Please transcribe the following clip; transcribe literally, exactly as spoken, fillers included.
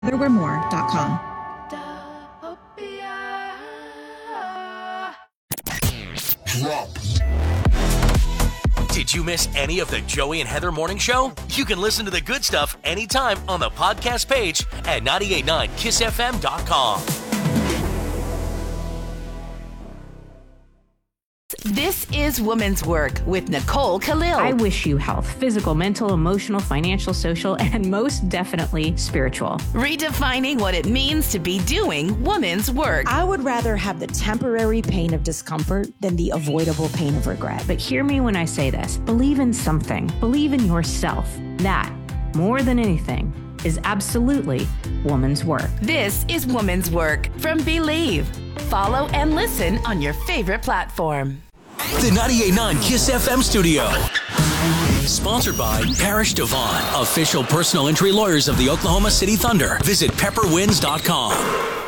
heather more dot com. Drop. Did you miss any of the Joey and Heather Morning Show? You can listen to the good stuff anytime on the podcast page at nine eight nine kiss f m dot com. This is Woman's Work with Nicole Khalil. I wish you health, physical, mental, emotional, financial, social, and most definitely spiritual. Redefining what it means to be doing woman's work. I would rather have the temporary pain of discomfort than the avoidable pain of regret. But hear me when I say this. Believe in something. Believe in yourself. That, more than anything, is absolutely woman's work. This is Woman's Work from Believe. Follow and listen on your favorite platform. The ninety-eight point nine Kiss F M studio. Sponsored by Parrish Devon, official personal injury lawyers of the Oklahoma City Thunder. Visit pepper wins dot com.